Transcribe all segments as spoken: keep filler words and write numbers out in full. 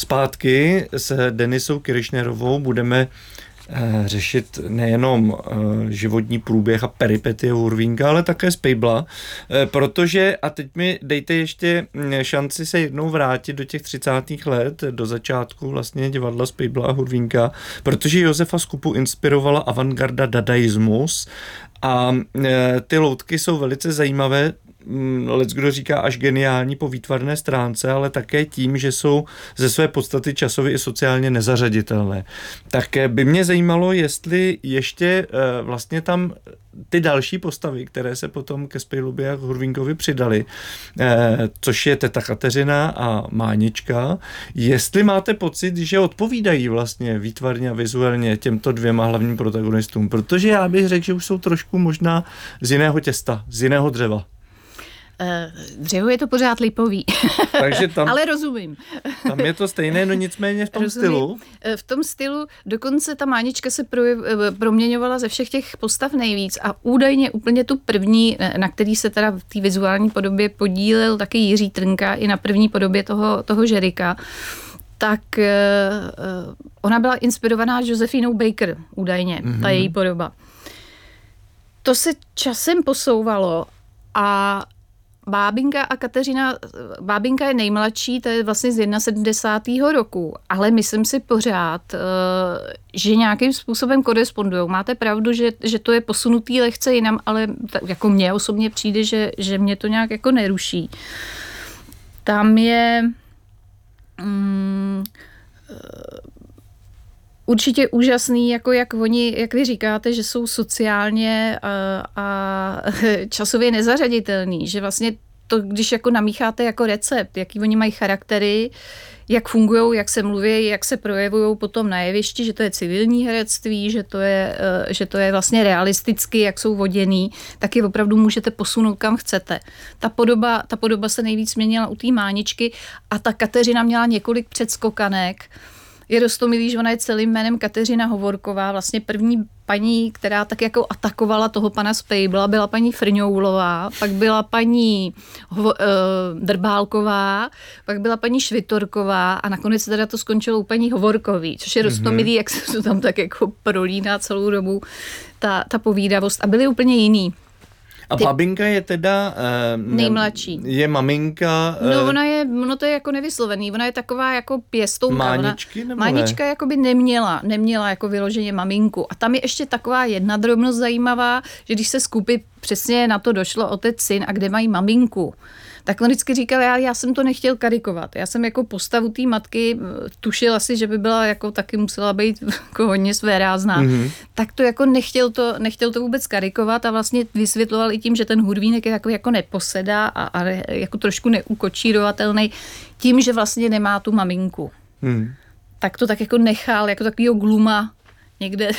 Zpátky s Denisou Kiršnerovou budeme řešit nejenom životní průběh a peripetie Hurvínka, ale také Spejbla, protože, a teď mi dejte ještě šanci se jednou vrátit do těch třicátých let, do začátku vlastně divadla Spejbla a Hurvínka, protože Josefa Skupu inspirovala avantgarda dadaismus a ty loutky jsou velice zajímavé, leckdo říká až geniální po výtvarné stránce, ale také tím, že jsou ze své podstaty časově i sociálně nezařaditelné. Tak by mě zajímalo, jestli ještě vlastně tam ty další postavy, které se potom ke Spejlovi a Hurvínkovi přidaly, což je teta Kateřina a Mánička, jestli máte pocit, že odpovídají vlastně výtvarně a vizuálně těmto dvěma hlavním protagonistům, protože já bych řekl, že už jsou trošku možná z jiného těsta, z jiného dřeva. Dřevo je to pořád lipový, takže tam, ale rozumím. Tam je to stejné, no nicméně v tom rozumím. stylu. V tom stylu dokonce ta Mánička se projev, proměňovala ze všech těch postav nejvíc a údajně úplně tu první, na který se teda v té vizuální podobě podílel taky Jiří Trnka i na první podobě toho, toho Žerika, tak ona byla inspirovaná Josefinou Baker údajně, mm-hmm. ta její podoba. To se časem posouvalo a Bábinka a Kateřina, Bábinka je nejmladší, to je vlastně z sedmdesátého prvního roku, ale myslím si pořád, že nějakým způsobem korespondujou. Máte pravdu, že, že to je posunutý lehce jinam, ale jako mně osobně přijde, že, že mě to nějak jako neruší. Tam je mm, určitě úžasný, jako jak oni, jak vy říkáte, že jsou sociálně a, a časově nezařaditelný, že vlastně to, když jako namícháte jako recept, jaký oni mají charaktery, jak fungují, jak se mluví, jak se projevují potom na jevišti, že to je civilní herectví, že to je, že to je vlastně realisticky, jak jsou voděný, tak je opravdu můžete posunout kam chcete. Ta podoba, ta podoba se nejvíc měnila u té Máničky a ta Kateřina měla několik předskokanek. Je roztomilý, že ona je celým jménem Kateřina Hovorková, vlastně první paní, která tak jako atakovala toho pana Spejbla, byla paní Frňoulová, pak byla paní Hovo, eh, Drbálková, pak byla paní Švitorková a nakonec teda to skončilo u paní Hovorkový, což je roztomilý, mm-hmm. jak se to tam tak jako prolíná celou dobu ta, ta povídavost a byly úplně jiný. A ty... Babinka je teda... Uh, nejmladší. Je maminka... Uh, no ona je, ono to je jako nevyslovený, ona je taková jako pěstounka. Máničky nebo Mánička ne? jako by neměla, neměla jako vyloženě maminku. A tam je ještě taková jedna drobnost zajímavá, že když se skupy přesně na to došlo otec, syn a kde mají maminku, tak on vždycky říkal, já, já jsem to nechtěl karikovat. Já jsem jako postavu té matky tušil asi, že by byla jako taky musela být jako hodně svérázná. Mm-hmm. Tak to jako nechtěl to, nechtěl to vůbec karikovat a vlastně vysvětloval i tím, že ten Hurvínek je takový jako neposedá a, a jako trošku neukočírovatelný tím, že vlastně nemá tu maminku. Mm. Tak to tak jako nechal, jako takovýho gluma někde...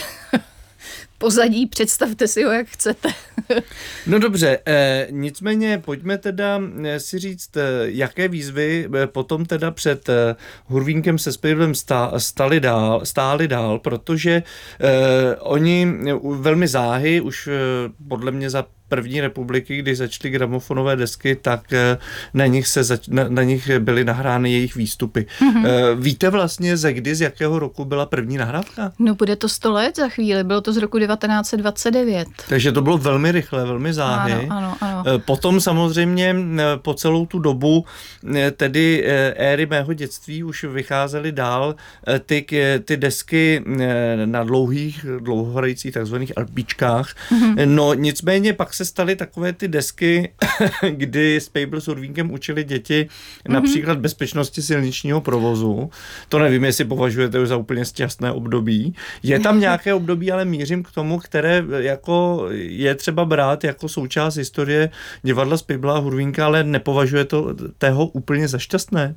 pozadí, představte si ho, jak chcete. No dobře, eh, nicméně pojďme teda si říct, eh, jaké výzvy eh, potom teda před eh, Hurvínkem se Spejblem stá, stáli dál, stáli dál, protože eh, oni velmi záhy, už eh, podle mě za první republiky, když začaly gramofonové desky, tak na nich, se zač- na, na nich byly nahrány jejich výstupy. Mm-hmm. Víte vlastně, ze kdy, z jakého roku byla první nahrávka? No bude to sto let za chvíli, bylo to z roku devatenáct set dvacet devět. Takže to bylo velmi rychle, velmi záhy. Ano, ano, ano. Potom samozřejmě po celou tu dobu, tedy éry mého dětství, už vycházely dál ty, ty desky na dlouhých, dlouhohrajících takzvaných albičkách. Mm-hmm. No nicméně pak se staly takové ty desky, kdy Spejbl s Hurvínkem učili děti mm-hmm. například bezpečnosti silničního provozu. To nevím, jestli považujete už za úplně šťastné období. Je tam nějaké období, ale mířím k tomu, které jako je třeba brát jako součást historie divadla Spejbla a Hurvínka, ale nepovažuje to tého úplně za šťastné.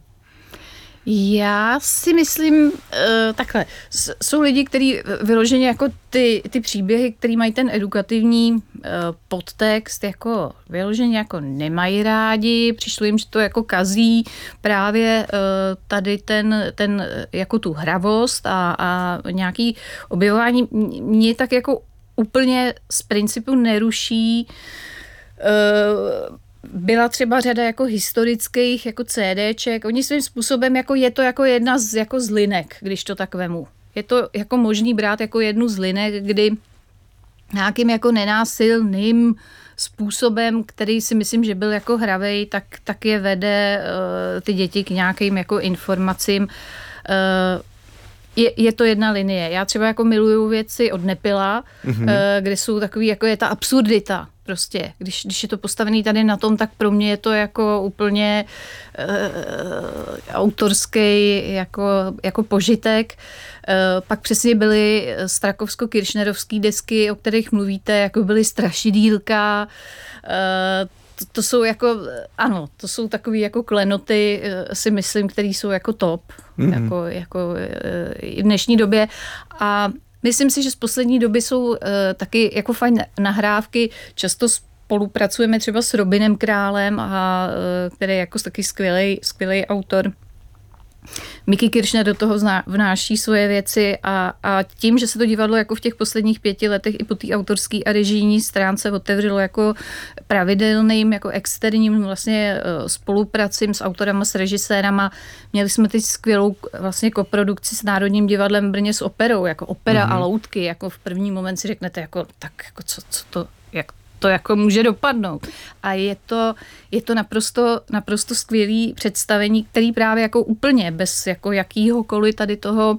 Já si myslím uh, takhle. S, jsou lidi, kteří vyloženě jako ty, ty příběhy, který mají ten edukativní uh, podtext, jako vyloženě jako nemají rádi, přišlo jim, že to jako kazí právě uh, tady ten, ten jako tu hravost a, a nějaký objevování. Mě tak jako úplně z principu neruší uh, byla třeba řada jako historických jako CDček. Oni svým způsobem jako je to jako jedna z, jako z linek, když to tak vemu. Je to jako možný brát jako jednu z linek, kdy nějakým jako nenásilným způsobem, který si myslím, že byl jako hravej, tak, tak je vede uh, ty děti k nějakým jako informacím. Uh, je, je to jedna linie. Já třeba jako miluju věci od Nepila, mm-hmm. uh, kde jsou takový, jako je ta absurdita. Prostě, když, když je to postavený tady na tom, tak pro mě je to jako úplně uh, autorský jako, jako požitek. Uh, pak přesně byly strakovsko-kiršnerovský desky, o kterých mluvíte, jako byly Strašidýlka. Uh, to, to jsou jako, ano, to jsou takový jako klenoty, uh, si myslím, který jsou jako top mm-hmm. jako, jako uh, v dnešní době. A myslím si, že z poslední doby jsou uh, taky jako fajn nahrávky. Často spolupracujeme třeba s Robinem Králem, a, uh, který je jako taky skvělej, skvělej autor. Mickey Kiršner do toho vnáší svoje věci a, a tím, že se to divadlo jako v těch posledních pěti letech i po té autorské a režijní stránce otevřelo jako pravidelným, jako externím vlastně spolupracím s autorama, s režisérama. Měli jsme teď skvělou vlastně koprodukci s Národním divadlem v Brně s operou, jako opera mm-hmm. a loutky, jako v první moment si řeknete, jako tak jako co, co to, jak to jako může dopadnout. A je to, je to naprosto, naprosto skvělý představení, který právě jako úplně bez jako jakýhokoliv tady toho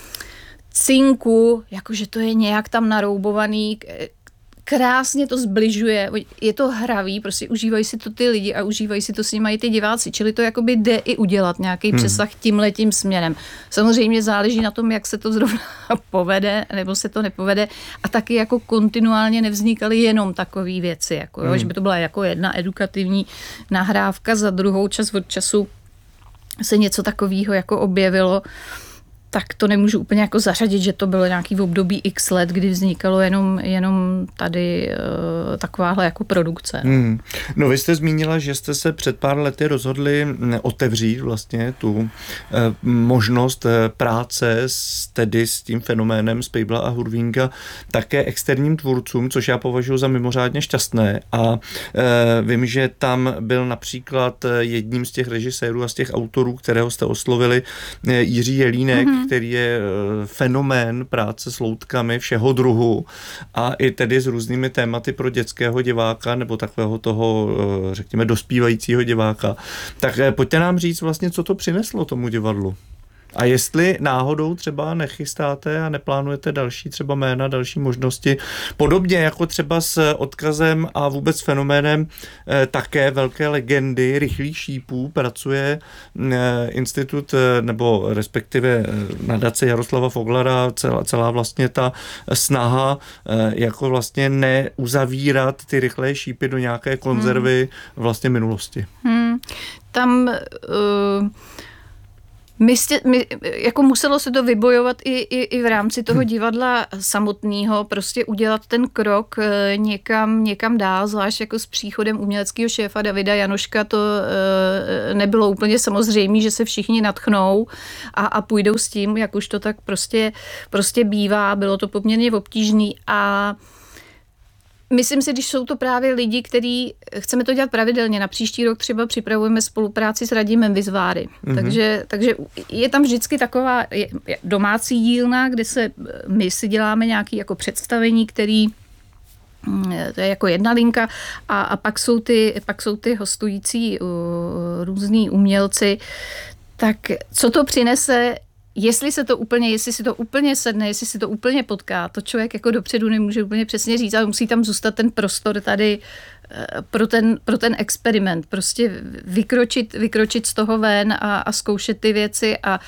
cinku, jakože to je nějak tam naroubovaný, krásně to zbližuje, je to hravý, prostě užívají si to ty lidi a užívají si to s nimi mají ty diváci, čili to jakoby jde i udělat nějaký hmm. přesah tímhletím směrem. Samozřejmě záleží na tom, jak se to zrovna povede, nebo se to nepovede, a taky jako kontinuálně nevznikaly jenom takové věci, jako, hmm. jo, že by to byla jako jedna edukativní nahrávka, za druhou čas od času se něco takového jako objevilo. Tak to nemůžu úplně jako zařadit, že to bylo nějaký v období x let, kdy vznikalo jenom, jenom tady uh, takováhle jako produkce. Hmm. No vy jste zmínila, že jste se před pár lety rozhodli otevřít vlastně tu uh, možnost uh, práce s, tedy s tím fenoménem Spejbla a Hurvínka také externím tvůrcům, což já považuji za mimořádně šťastné. A uh, vím, že tam byl například jedním z těch režisérů a z těch autorů, kterého jste oslovili, uh, Jiří Jelínek, mm-hmm. který je fenomén práce s loutkami všeho druhu a i tedy s různými tématy pro dětského diváka nebo takového toho, řekněme, dospívajícího diváka. Tak pojďte nám říct vlastně, co to přineslo tomu divadlu. A jestli náhodou třeba nechystáte a neplánujete další třeba jména, další možnosti, podobně jako třeba s odkazem a vůbec fenoménem eh, také velké legendy rychlých šípů pracuje eh, institut eh, nebo respektive eh, nadace Jaroslava Foglara, celá, celá vlastně ta snaha eh, jako vlastně neuzavírat ty rychlé šípy do nějaké konzervy hmm. vlastně minulosti. Hmm. Tam uh... My, jste, my jako muselo se to vybojovat i, i, i v rámci toho divadla samotného, prostě udělat ten krok někam, někam dál, zvlášť jako s příchodem uměleckého šéfa Davida Janoška to e, nebylo úplně samozřejmé, že se všichni nadchnou a, a půjdou s tím, jak už to tak prostě, prostě bývá, bylo to poměrně obtížný a myslím si, když jsou to právě lidi, kteří chceme to dělat pravidelně. Na příští rok třeba připravujeme spolupráci s Radimem Vizváry. Mm-hmm. Takže, takže je tam vždycky taková domácí dílna, kde se my si děláme nějaké jako představení, který to je jako jedna linka a, a pak jsou ty, pak jsou ty hostující uh, různý umělci. Tak co to přinese? Jestli se to úplně, jestli si to úplně sedne, jestli si to úplně potká, to člověk jako dopředu nemůže úplně přesně říct, ale musí tam zůstat ten prostor tady pro ten, pro ten experiment. Prostě vykročit, vykročit z toho ven a, a zkoušet ty věci a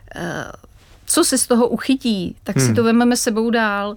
co se z toho uchytí, tak hmm. si to vezmeme sebou dál.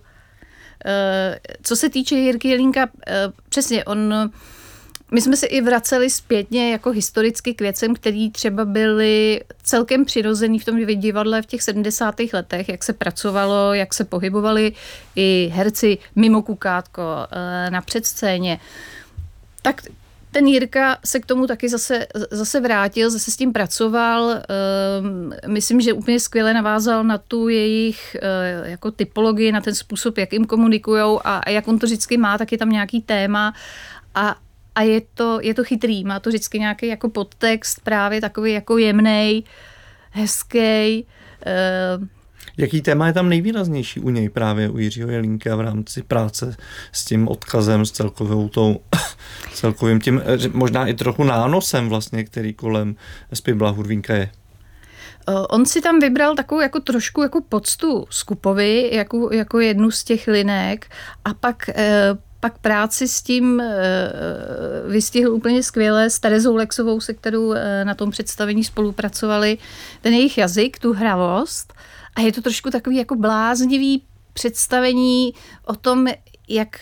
Co se týče Jirky Jelínka, přesně, on... My jsme se i vraceli zpětně jako historicky k věcem, které třeba byly celkem přirozený v tom divadle v těch sedmdesátých letech, jak se pracovalo, jak se pohybovali i herci mimo kukátko na předscéně. Tak ten Jirka se k tomu taky zase, zase vrátil, zase s tím pracoval. Myslím, že úplně skvěle navázal na tu jejich jako typologii, na ten způsob, jak jim komunikujou a jak on to vždycky má, tak je tam nějaký téma a a je to, je to chytrý, má to vždycky nějaký jako podtext, právě takový jako jemnej, hezký. Uh, Jaký téma je tam nejvýraznější u něj právě u Jiřího Jelínka v rámci práce s tím odkazem, s celkovou tou, celkovým tím, možná i trochu nánosem vlastně, který kolem Spejbla Hurvínka je? On si tam vybral takovou jako trošku jako poctu Skupovi, jako, jako jednu z těch linek a pak, pak práci s tím vystihl úplně skvěle s Terezou Lexovou, se kterou na tom představení spolupracovali, ten jejich jazyk, tu hravost. A je to trošku takový jako bláznivý představení o tom, jak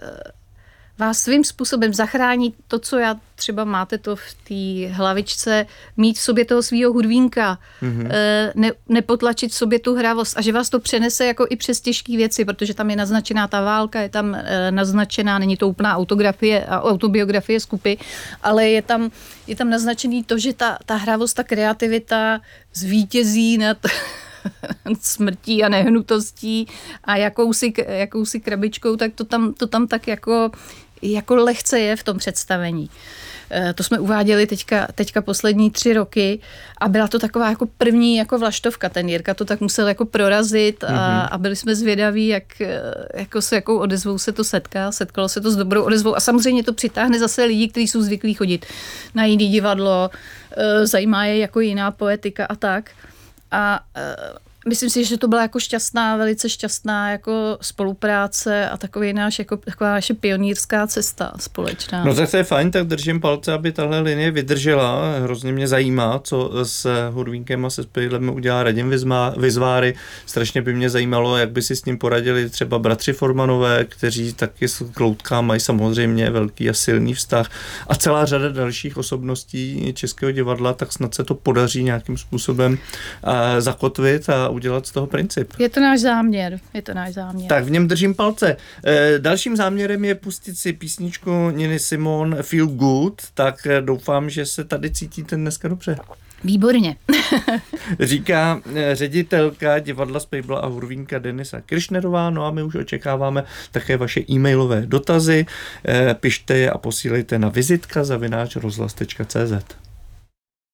vás svým způsobem zachrání to, co já třeba máte to v té hlavičce, mít v sobě toho svýho hudvínka, mm-hmm. ne, nepotlačit v sobě tu hravost a že vás to přenese jako i přes těžké věci, protože tam je naznačená ta válka, je tam naznačená, není to úplná autografie, autobiografie Skupy, ale je tam, je tam naznačený to, že ta, ta hravost, ta kreativita zvítězí nad smrtí a nehnutostí a jakousi, jakousi krabičkou, tak to tam, to tam tak jako, jako lehce je v tom představení. To jsme uváděli teďka, teďka poslední tři roky a byla to taková jako první jako vlaštovka. Ten Jirka to tak musel jako prorazit a, mm-hmm. a byli jsme zvědaví, jak, jako s jakou odezvou se to setká. Setkalo se to s dobrou odezvou a samozřejmě to přitáhne zase lidi, kteří jsou zvyklí chodit na jiný divadlo, zajímá je jako jiná poetika a tak. A myslím si, že to byla jako šťastná, velice šťastná jako spolupráce a takový náš, jako, taková naše pionýrská cesta společná. No tak to je fajn, tak držím palce, aby tahle linie vydržela. Hrozně mě zajímá, co s Hurvínkem a se Spejblem udělá Radim Vizváry. Strašně by mě zajímalo, jak by si s ním poradili třeba bratři Formanové, kteří taky s Kloutka mají samozřejmě velký a silný vztah a celá řada dalších osobností Českého divadla, tak snad se to podaří nějakým způsobem zakotvit a udělat z toho princip. Je to náš záměr, je to náš záměr. Tak v něm držím palce. E, dalším záměrem je pustit si písničku Niny Simon Feel Good, tak doufám, že se tady cítíte dneska dobře. Výborně. Říká ředitelka divadla Spejbla a Hurvínka Denisa Kiršnerová, no a my už očekáváme také vaše e-mailové dotazy. E, pište je a posílejte na vizitka zavináč rozhlas tečka cé zet.